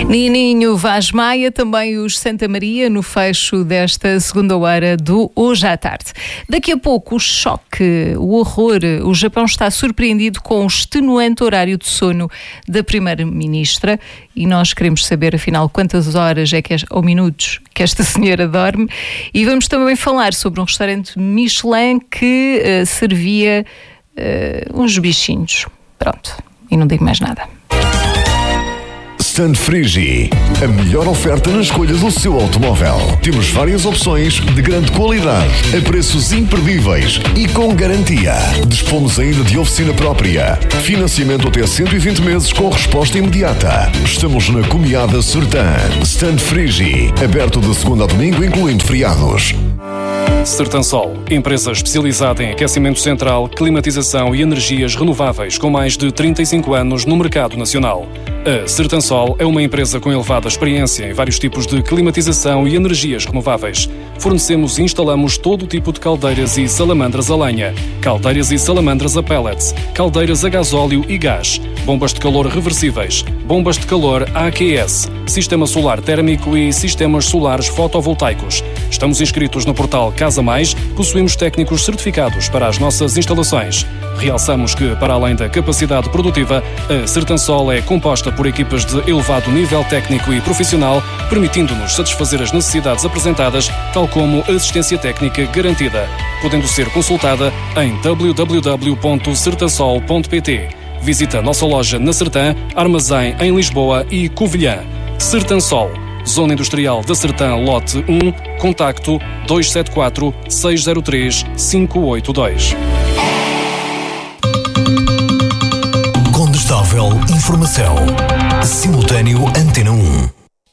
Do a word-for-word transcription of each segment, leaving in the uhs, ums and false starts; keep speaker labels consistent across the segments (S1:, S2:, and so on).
S1: Nininho Vaz Maia, também os Santa Maria, no fecho desta segunda hora do Hoje à Tarde. Daqui a pouco o choque, o horror. O Japão está surpreendido com o extenuante horário de sono da Primeira-Ministra e nós queremos saber, afinal, quantas horas é que, ou minutos que esta senhora dorme. E vamos também falar sobre um restaurante Michelin que uh, servia uh, uns bichinhos. Pronto, e não digo mais nada.
S2: Stand Frigi, a melhor oferta na escolha do seu automóvel. Temos várias opções de grande qualidade, a preços imperdíveis e com garantia. Dispomos ainda de oficina própria. Financiamento até cento e vinte meses com resposta imediata. Estamos na Comiada Sertã. Stand Frigi, aberto de segunda a domingo, incluindo feriados.
S3: Sertansol, empresa especializada em aquecimento central, climatização e energias renováveis com mais de trinta e cinco anos no mercado nacional. A Sertansol é uma empresa com elevada experiência em vários tipos de climatização e energias renováveis. Fornecemos e instalamos todo tipo de caldeiras e salamandras a lenha, caldeiras e salamandras a pellets, caldeiras a gasóleo e gás, bombas de calor reversíveis, bombas de calor A Q S, sistema solar térmico e sistemas solares fotovoltaicos. Estamos inscritos no portal Casa Mais, possuímos técnicos certificados para as nossas instalações. Realçamos que, para além da capacidade produtiva, a Sertansol é composta por equipas de elevado nível técnico e profissional, permitindo-nos satisfazer as necessidades apresentadas, tal como assistência técnica garantida, podendo ser consultada em w w w ponto sertansol ponto p t. Visita a nossa loja na Sertã, armazém em Lisboa e Covilhã. Sertansol, Zona Industrial da Sertã, lote um, contacto dois sete quatro, seis zero três, cinco oito dois.
S4: Condestável Informação. Simultâneo Antena um.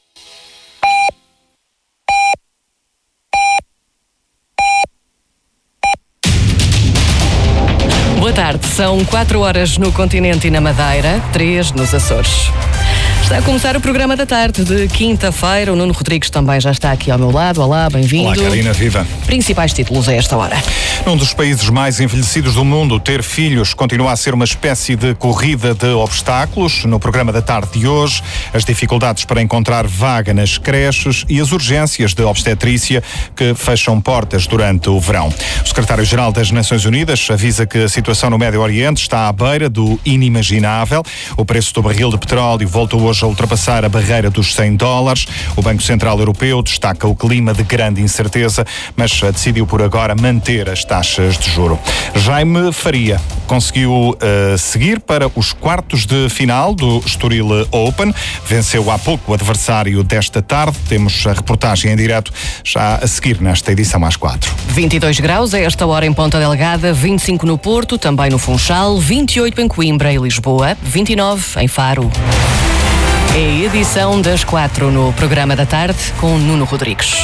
S5: Boa tarde, são quatro horas no continente e na Madeira, três nos Açores. Está a começar o programa da tarde de quinta-feira. O Nuno Rodrigues também já está aqui ao meu lado. Olá, bem-vindo.
S6: Olá, Karina, viva.
S5: Principais títulos a esta hora.
S6: Num dos países mais envelhecidos do mundo, ter filhos continua a ser uma espécie de corrida de obstáculos. No programa da tarde de hoje, as dificuldades para encontrar vaga nas creches e as urgências de obstetrícia que fecham portas durante o verão. O secretário-geral das Nações Unidas avisa que a situação no Médio Oriente está à beira do inimaginável. O preço do barril de petróleo voltou hoje a ultrapassar a barreira dos cem dólares. O Banco Central Europeu destaca o clima de grande incerteza, mas decidiu por agora manter as taxas de juro. Jaime Faria conseguiu uh, seguir para os quartos de final do Estoril Open. Venceu há pouco o adversário desta tarde. Temos a reportagem em direto já a seguir nesta edição às quatro.
S5: vinte e dois graus a esta hora em Ponta Delgada, vinte e cinco no Porto, também no Funchal, vinte e oito em Coimbra e Lisboa, vinte e nove em Faro. É a edição das quatro no programa da tarde com Nuno Rodrigues.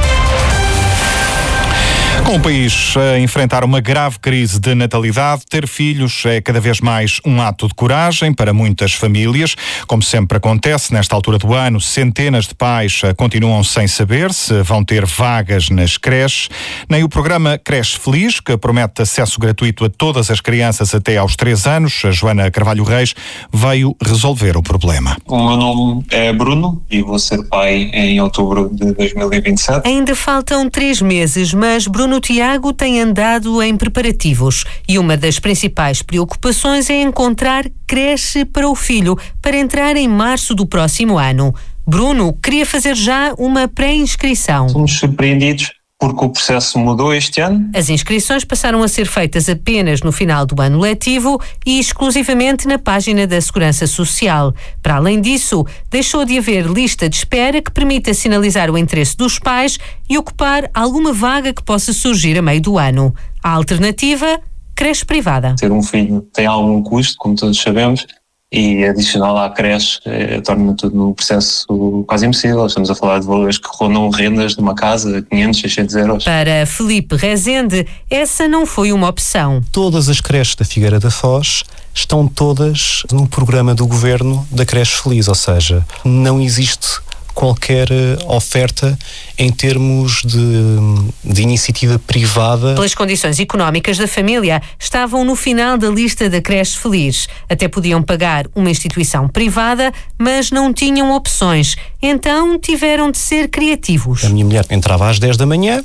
S6: Com o país a enfrentar uma grave crise de natalidade, ter filhos é cada vez mais um ato de coragem para muitas famílias. Como sempre acontece, nesta altura do ano, centenas de pais continuam sem saber se vão ter vagas nas creches. Nem o programa Creche Feliz, que promete acesso gratuito a todas as crianças até aos três anos, a Joana Carvalho Reis, veio resolver o problema.
S7: O meu nome é Bruno e vou ser pai em outubro de dois mil e vinte e sete.
S8: Ainda faltam três meses, mas Bruno Tiago tem andado em preparativos e uma das principais preocupações é encontrar creche para o filho para entrar em março do próximo ano. Bruno queria fazer já uma pré-inscrição.
S7: Somos surpreendidos porque o processo mudou este ano.
S8: As inscrições passaram a ser feitas apenas no final do ano letivo e exclusivamente na página da Segurança Social. Para além disso, deixou de haver lista de espera que permita sinalizar o interesse dos pais e ocupar alguma vaga que possa surgir a meio do ano. A alternativa, creche privada.
S7: Ter um filho tem algum custo, como todos sabemos, e adicional à creche eh, torna tudo no processo quase impossível. Estamos a falar de valores que rondam rendas de uma casa, quinhentos, seiscentos euros.
S8: Para Filipe Rezende, essa não foi uma opção.
S9: Todas as creches da Figueira da Foz estão todas no programa do governo da Creche Feliz, ou seja, não existe qualquer oferta em termos de, de iniciativa privada.
S8: Pelas condições económicas da família, estavam no final da lista da creche feliz. Até podiam pagar uma instituição privada, mas não tinham opções. Então tiveram de ser criativos.
S9: A minha mulher entrava às dez da manhã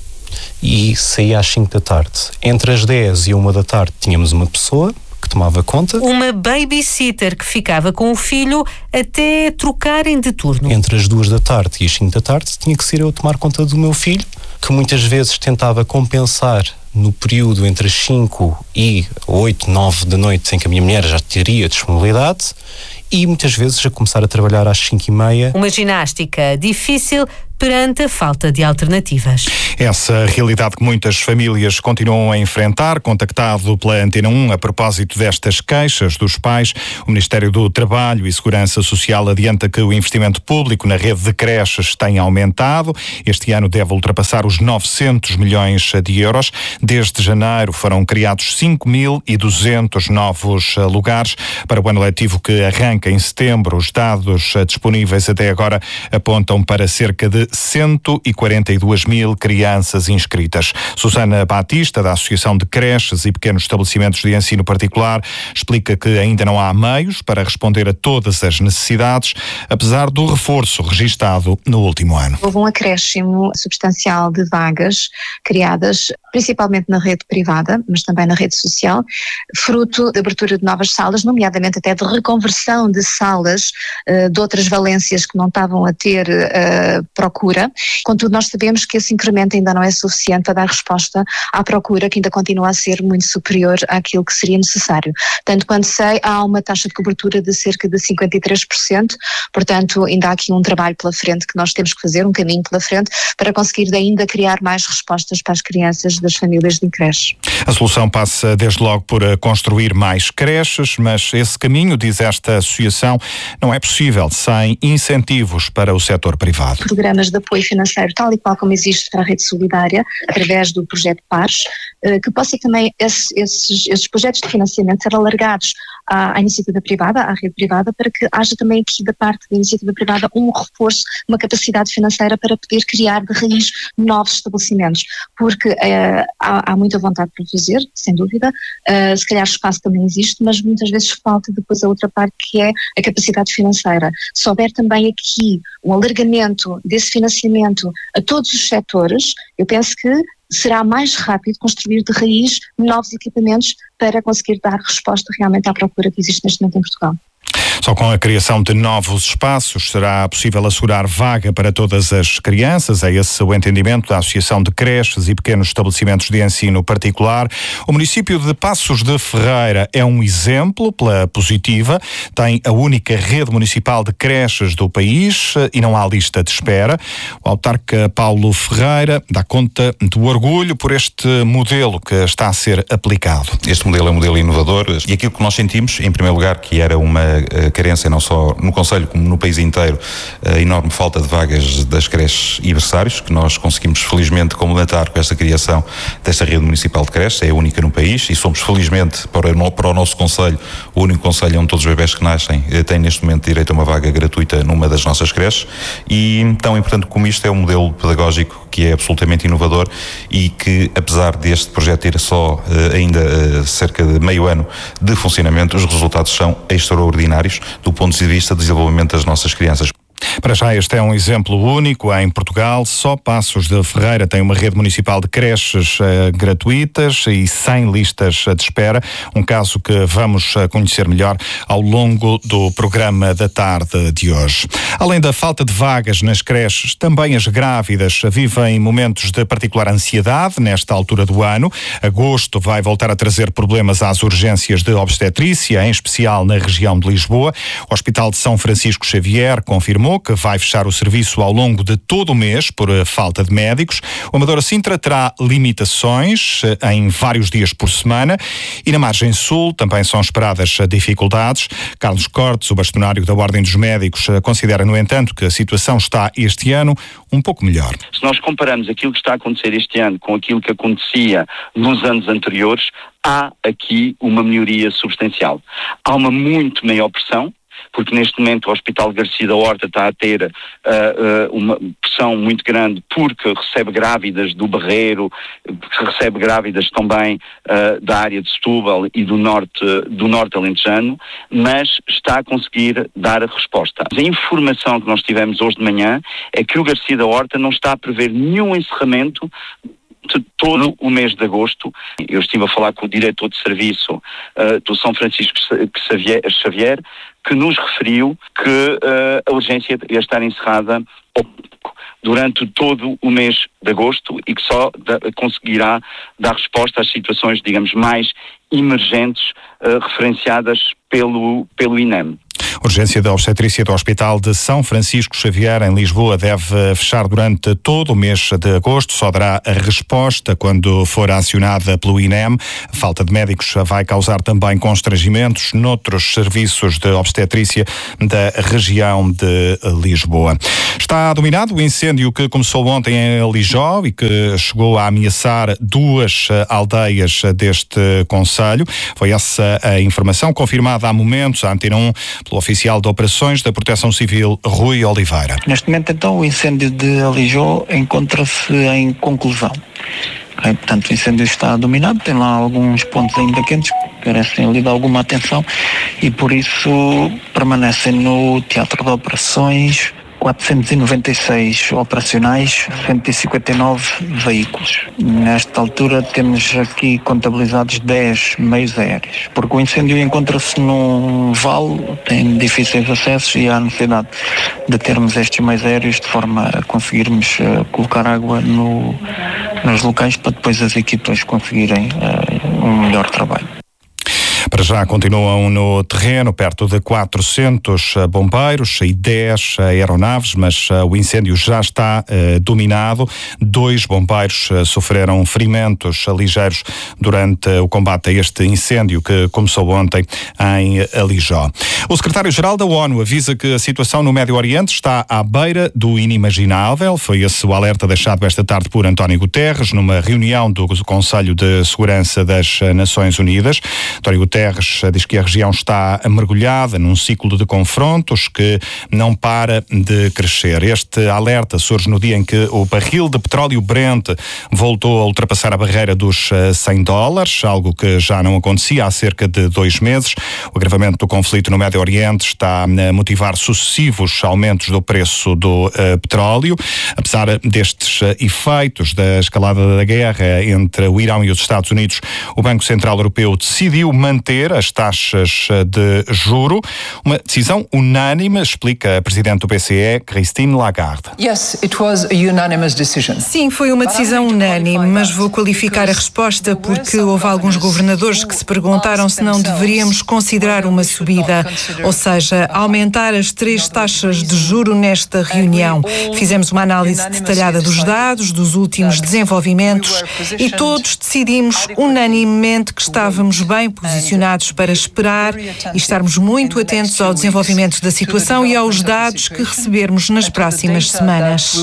S9: e saía às cinco da tarde. Entre as dez e uma da tarde tínhamos uma pessoa que tomava conta.
S8: Uma babysitter que ficava com o filho até trocarem de turno.
S9: Entre as duas da tarde e as cinco da tarde tinha que ser eu tomar conta do meu filho, que muitas vezes tentava compensar no período entre as cinco e oito, nove da noite, em que a minha mulher já teria disponibilidade, e muitas vezes a começar a trabalhar às cinco e meia.
S8: Uma ginástica difícil perante a falta de alternativas.
S6: Essa realidade que muitas famílias continuam a enfrentar, contactado pela Antena um a propósito destas queixas dos pais, o Ministério do Trabalho e Segurança Social adianta que o investimento público na rede de creches tem aumentado. Este ano deve ultrapassar os novecentos milhões de euros. Desde janeiro foram criados cinco mil e duzentos novos lugares. Para o ano letivo que arranca em setembro, os dados disponíveis até agora apontam para cerca de cento e quarenta e duas mil crianças inscritas. Susana Batista, da Associação de Creches e Pequenos Estabelecimentos de Ensino Particular, explica que ainda não há meios para responder a todas as necessidades, apesar do reforço registado no último ano.
S10: Houve um acréscimo substancial de vagas criadas principalmente na rede privada, mas também na rede social, fruto da abertura de novas salas, nomeadamente até de reconversão de salas uh, de outras valências que não estavam a ter uh, procura. Contudo, nós sabemos que esse incremento ainda não é suficiente para dar resposta à procura, que ainda continua a ser muito superior àquilo que seria necessário. Tanto quanto sei, há uma taxa de cobertura de cerca de cinquenta e três por cento, portanto ainda há aqui um trabalho pela frente que nós temos que fazer, um caminho pela frente, para conseguir ainda criar mais respostas para as crianças das famílias de creches.
S6: A solução passa desde logo por construir mais creches, mas esse caminho, diz esta associação, não é possível sem incentivos para o setor privado.
S10: Programas de apoio financeiro, tal e qual como existe para a rede solidária, através do projeto Pares, que possa também esses, esses, esses projetos de financiamento ser alargados à, à iniciativa privada, à rede privada, para que haja também aqui da parte da iniciativa privada um reforço, uma capacidade financeira para poder criar de raiz novos estabelecimentos, porque eh, há, há muita vontade para fazer, sem dúvida, uh, se calhar espaço também existe, mas muitas vezes falta depois a outra parte, que é a capacidade financeira. Se houver também aqui um alargamento desse financiamento a todos os setores, eu penso que será mais rápido construir de raiz novos equipamentos para conseguir dar resposta realmente à procura que existe neste momento em Portugal.
S6: Só com a criação de novos espaços será possível assegurar vaga para todas as crianças. É esse o entendimento da Associação de Creches e Pequenos Estabelecimentos de Ensino Particular. O município de Passos de Ferreira é um exemplo pela positiva. Tem a única rede municipal de creches do país e não há lista de espera. O autarca Paulo Ferreira dá conta do orgulho por este modelo que está a ser aplicado.
S11: Este modelo é um modelo inovador e aquilo que nós sentimos, em primeiro lugar, que era uma carência não só no concelho como no país inteiro, a enorme falta de vagas das creches e berçários, que nós conseguimos felizmente complementar com esta criação desta rede municipal de creches, é a única no país e somos felizmente para o, para o nosso concelho o único concelho onde todos os bebés que nascem têm neste momento direito a uma vaga gratuita numa das nossas creches e tão importante como isto é um modelo pedagógico que é absolutamente inovador e que, apesar deste projeto ter só ainda cerca de meio ano de funcionamento, os resultados são extraordinários do ponto de vista do desenvolvimento das nossas crianças.
S6: Para já este é um exemplo único em Portugal. Só Passos de Ferreira tem uma rede municipal de creches uh, gratuitas e sem listas de espera. Um caso que vamos conhecer melhor ao longo do programa da tarde de hoje. Além da falta de vagas nas creches, também as grávidas vivem momentos de particular ansiedade nesta altura do ano. Agosto vai voltar a trazer problemas às urgências de obstetrícia, em especial na região de Lisboa. O Hospital de São Francisco Xavier confirmou que vai fechar o serviço ao longo de todo o mês por falta de médicos. O Amadora Sintra terá limitações em vários dias por semana e na margem sul também são esperadas dificuldades. Carlos Cortes, o bastonário da Ordem dos Médicos, considera, no entanto, que a situação está este ano um pouco melhor.
S12: Se nós comparamos aquilo que está a acontecer este ano com aquilo que acontecia nos anos anteriores, há aqui uma melhoria substancial. Há uma muito maior pressão porque neste momento o Hospital Garcia da Horta está a ter uh, uh, uma pressão muito grande porque recebe grávidas do Barreiro, recebe grávidas também uh, da área de Setúbal e do norte, do norte alentejano, mas está a conseguir dar a resposta. A informação que nós tivemos hoje de manhã é que o Garcia da Horta não está a prever nenhum encerramento de todo o mês de agosto. Eu estive a falar com o diretor de serviço uh, do São Francisco Xavier, Xavier que nos referiu que uh, a urgência ia estar encerrada durante todo o mês de agosto e que só da, conseguirá dar resposta às situações, digamos, mais emergentes uh, referenciadas pelo, pelo I N E M.
S6: Urgência da obstetrícia do Hospital de São Francisco Xavier, em Lisboa, deve fechar durante todo o mês de agosto. Só dará a resposta quando for acionada pelo I N E M. A falta de médicos vai causar também constrangimentos noutros serviços de obstetrícia da região de Lisboa. Está dominado o incêndio que começou ontem em Lijó e que chegou a ameaçar duas aldeias deste concelho. Foi essa a informação confirmada há momentos à Antena um pelo oficial de operações da Proteção Civil, Rui Oliveira.
S13: Neste momento, então, o incêndio de Alijó encontra-se em conclusão. Okay, portanto, o incêndio está dominado, tem lá alguns pontos ainda quentes que carecem ali de alguma atenção e, por isso, permanecem no teatro de operações quatrocentos e noventa e seis operacionais, cento e cinquenta e nove veículos. Nesta altura temos aqui contabilizados dez meios aéreos, porque o incêndio encontra-se num vale, tem difíceis acessos e há necessidade de termos estes meios aéreos de forma a conseguirmos uh, colocar água no, nos locais para depois as equipas conseguirem uh, um melhor trabalho.
S6: Para já continuam no terreno perto de quatrocentos bombeiros e dez aeronaves, mas o incêndio já está uh, dominado. Dois bombeiros uh, sofreram ferimentos ligeiros durante o combate a este incêndio que começou ontem em Alijó. O secretário-geral da ONU avisa que a situação no Médio Oriente está à beira do inimaginável. Foi esse o alerta deixado esta tarde por António Guterres numa reunião do Conselho de Segurança das Nações Unidas. António Guterres diz que a região está mergulhada num ciclo de confrontos que não para de crescer. Este alerta surge no dia em que o barril de petróleo Brent voltou a ultrapassar a barreira dos cem dólares, algo que já não acontecia há cerca de dois meses. O agravamento do conflito no Médio Oriente está a motivar sucessivos aumentos do preço do uh, petróleo. Apesar destes uh, efeitos da escalada da guerra entre o Irão e os Estados Unidos, o Banco Central Europeu decidiu manter as taxas de juro. Uma decisão unânime, explica a Presidente do B C E, Christine Lagarde.
S14: Yes, it was a unanimous decision. Sim, foi uma decisão unânime, mas vou qualificar a resposta porque houve alguns governadores que se perguntaram se não deveríamos considerar uma subida, ou seja, aumentar as três taxas de juro nesta reunião. Fizemos uma análise detalhada dos dados, dos últimos desenvolvimentos e todos decidimos unanimemente que estávamos bem posicionados para esperar e estarmos muito atentos ao desenvolvimento da situação e aos dados que recebermos nas próximas semanas.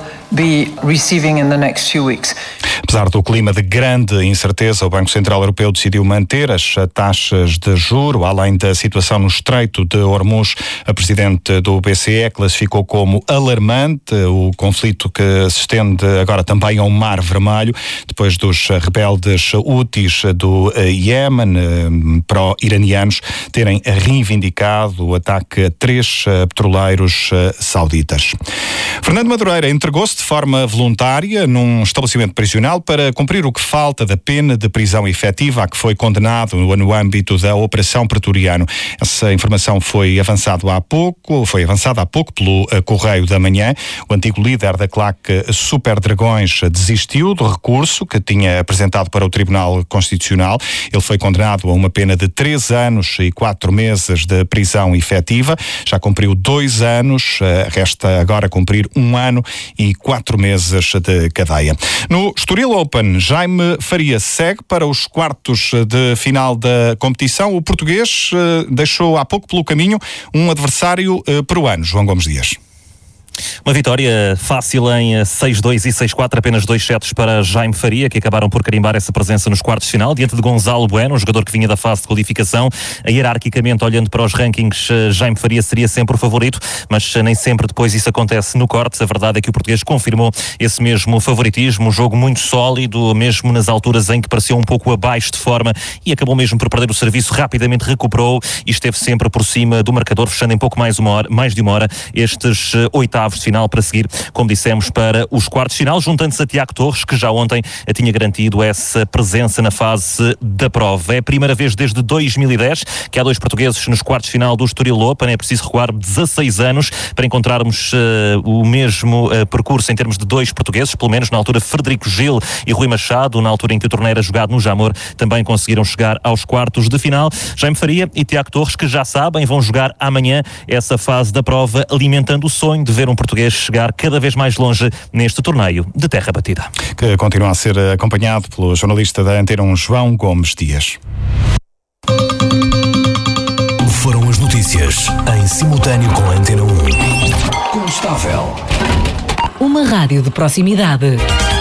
S6: Apesar do clima de grande incerteza, o Banco Central Europeu decidiu manter as taxas de juro, além da situação no Estreito de Hormuz. A Presidente do B C E classificou como alarmante o conflito que se estende agora também ao Mar Vermelho, depois dos rebeldes Houthis do Iémen, pró-iranianos, terem reivindicado o ataque a três petroleiros sauditas. Fernando Madureira entregou-se de forma voluntária num estabelecimento prisional para cumprir o que falta da pena de prisão efetiva a que foi condenado no âmbito da Operação Pretoriano. Essa informação foi avançada há pouco, foi avançada há pouco pelo Correio da Manhã. O antigo líder da claque Super Dragões desistiu do recurso que tinha apresentado para o Tribunal Constitucional. Ele foi condenado a uma pena de três anos e quatro meses de prisão efetiva. Já cumpriu dois anos, resta agora cumprir um ano e quatro meses de cadeia. No Estoril Open, Jaime Faria segue para os quartos de final da competição. O português uh, deixou há pouco pelo caminho um adversário uh, peruano, João Gomes Dias.
S15: Uma vitória fácil em seis dois e seis quatro, apenas dois sets para Jaime Faria, que acabaram por carimbar essa presença nos quartos de final, diante de Gonzalo Bueno, um jogador que vinha da fase de qualificação. Hierarquicamente, olhando para os rankings, Jaime Faria seria sempre o favorito, mas nem sempre depois isso acontece no corte. A verdade é que o português confirmou esse mesmo favoritismo, um jogo muito sólido, mesmo nas alturas em que pareceu um pouco abaixo de forma e acabou mesmo por perder o serviço, rapidamente recuperou e esteve sempre por cima do marcador, fechando em pouco mais, uma hora, mais de uma hora estes uh, oitavos de final para seguir, como dissemos, para os quartos de final, juntando-se a Tiago Torres, que já ontem tinha garantido essa presença na fase da prova. É a primeira vez desde dois mil e dez que há dois portugueses nos quartos de final do Estoril Open. É preciso recuar dezasseis anos para encontrarmos uh, o mesmo uh, percurso em termos de dois portugueses, pelo menos na altura Frederico Gil e Rui Machado, na altura em que o torneio era jogado no Jamor, também conseguiram chegar aos quartos de final. Jaime Faria e Tiago Torres, que já sabem, vão jogar amanhã essa fase da prova, alimentando o sonho de ver um português chegar cada vez mais longe neste torneio de terra batida.
S6: Que continua a ser acompanhado pelo jornalista da Antena um, João Gomes Dias.
S4: Foram as notícias em simultâneo com a Antena um. Constável.
S16: Uma rádio de proximidade.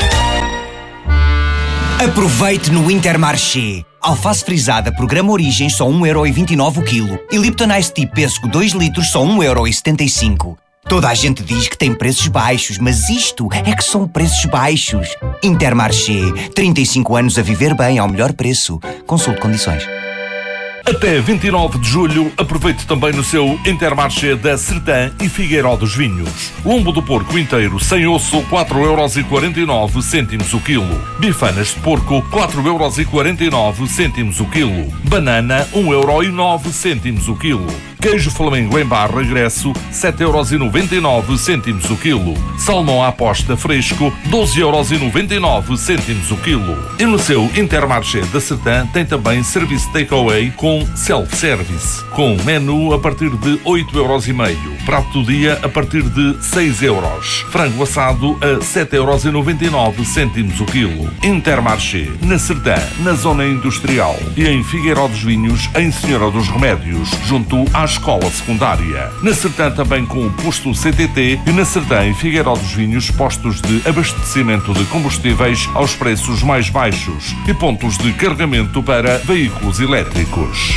S17: Aproveite no Intermarché. Alface frisada, programa Origens, só um euro e vinte e nove o quilo. E Lipton Ice Tea Pêssego dois litros, só um euro e setenta e cinco. Toda a gente diz que tem preços baixos, mas isto é que são preços baixos. Intermarché, trinta e cinco anos a viver bem ao melhor preço. Consulte condições.
S18: Até vinte e nove de julho, aproveite também no seu Intermarché da Sertã e Figueiró dos Vinhos. Lombo do porco inteiro, sem osso, quatro euros e quarenta e nove cêntimos o quilo. Bifanas de porco, quatro euros e quarenta e nove cêntimos o quilo. Banana, um euro e nove cêntimos o quilo. Queijo Flamengo em barra regresso, sete euros e noventa e nove cêntimos o quilo. Salmão à aposta fresco, doze euros e noventa e nove cêntimos o quilo. E no seu Intermarché da Sertã tem também serviço takeaway com self-service, com menu a partir de oito euros e meio. Prato do dia a partir de seis euros. Frango assado a sete euros e noventa e nove cêntimos o quilo. Intermarché, na Sertã, na zona industrial. E em Figueiró dos Vinhos, em Senhora dos Remédios, junto à escola secundária. Na Sertã também com o posto C T T e na Sertã e Figueiró dos Vinhos postos de abastecimento de combustíveis aos preços mais baixos e pontos de carregamento para veículos elétricos.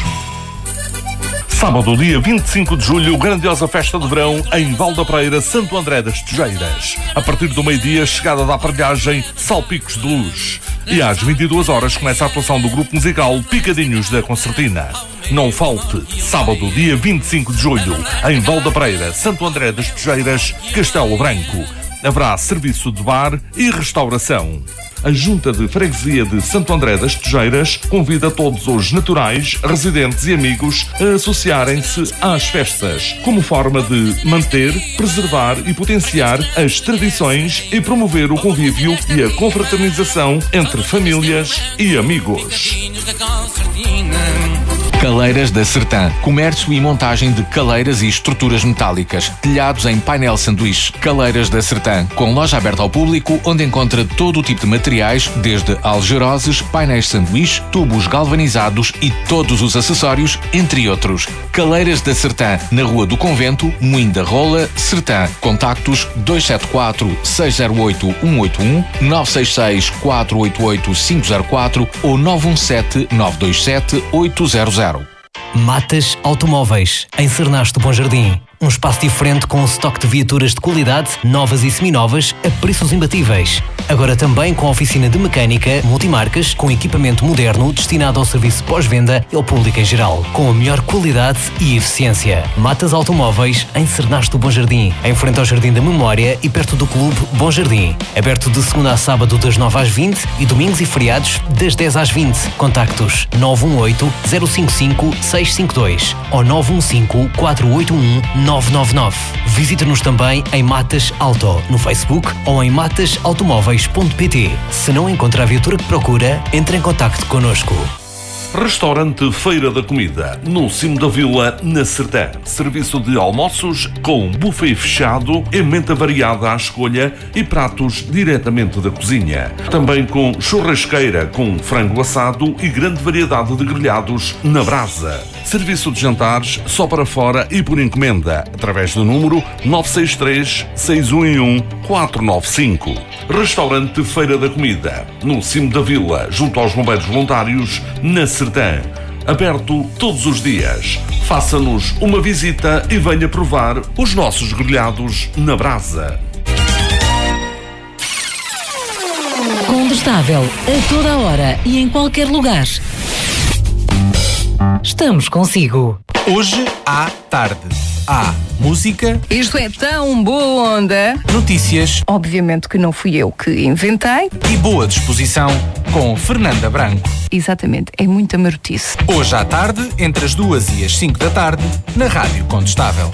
S18: Sábado, dia vinte e cinco de julho, grandiosa festa de verão em Valdapereira, Santo André das Tejeiras. A partir do meio-dia, chegada da aparelhagem Salpicos de Luz. E às vinte e duas horas começa a atuação do grupo musical Picadinhos da Concertina. Não falte, sábado, dia vinte e cinco de julho, em Valdapereira, Santo André das Tejeiras, Castelo Branco. Haverá serviço de bar e restauração. A Junta de Freguesia de Santo André das Tejeiras convida todos os naturais, residentes e amigos a associarem-se às festas, como forma de manter, preservar e potenciar as tradições e promover o convívio e a confraternização entre famílias e amigos.
S19: Caleiras da Sertã. Comércio e montagem de caleiras e estruturas metálicas. Telhados em painel sanduíche. Caleiras da Sertã. Com loja aberta ao público, onde encontra todo o tipo de materiais, desde algeroses, painéis sanduíche, tubos galvanizados e todos os acessórios, entre outros. Caleiras da Sertã. Na Rua do Convento, Moinho da Rola, Sertã. Contactos dois sete quatro, seis zero oito, um oito um, nove seis seis, quatro oito oito, cinco zero quatro ou nove um sete, nove dois sete, oito zero zero.
S20: Matas Automóveis, em Cernache do Bom Jardim. Um espaço diferente com um estoque de viaturas de qualidade, novas e seminovas, a preços imbatíveis. Agora também com oficina de mecânica, multimarcas, com equipamento moderno destinado ao serviço pós-venda e ao público em geral, com a melhor qualidade e eficiência. Matas Automóveis, em Cernache do Bom Jardim, em frente ao Jardim da Memória e perto do Clube Bom Jardim. Aberto de segunda a sábado das nove às vinte e domingos e feriados das dez às vinte. Contactos nove um oito, zero cinco cinco, seis cinco dois ou nove um cinco, quatro oito um, nove nove nove. Visite-nos também em Matas Auto, no Facebook ou em matas automóveis ponto pt. Se não encontra a viatura que procura, entre em contacto connosco.
S18: Restaurante Feira da Comida, no cimo da vila, na Sertã. Serviço de almoços com buffet fechado, emenda variada à escolha e pratos diretamente da cozinha. Também com churrasqueira com frango assado e grande variedade de grelhados na brasa. Serviço de jantares só para fora e por encomenda, através do número nove seis três, seis um um, quatro nove cinco. Restaurante Feira da Comida, no cimo da vila, junto aos bombeiros voluntários, na Sertã. Aberto todos os dias. Faça-nos uma visita e venha provar os nossos grelhados na brasa.
S16: Condestável, a toda a hora e em qualquer lugar. Estamos consigo.
S21: Hoje à tarde. Há música.
S22: Isto é tão boa onda.
S21: Notícias.
S22: Obviamente que não fui eu que inventei.
S21: E boa disposição com Fernanda Branco.
S22: Exatamente, é muita marotice.
S21: Hoje à tarde, entre as duas e as cinco da tarde, na Rádio Condestável.